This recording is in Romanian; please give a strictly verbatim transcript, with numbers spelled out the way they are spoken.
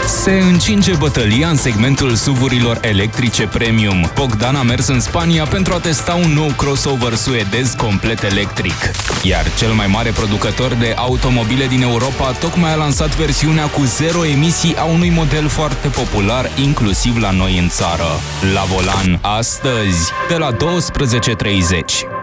Se încinge bătălia în segmentul S U V-urilor electrice premium. Bogdan a mers în Spania pentru a testa un nou crossover suedez complet electric. Iar cel mai mare producător de automobile din Europa tocmai a lansat versiunea cu zero emisii a unui model foarte popular, inclusiv la noi în țară. La volan, astăzi, de la douăsprezece și treizeci.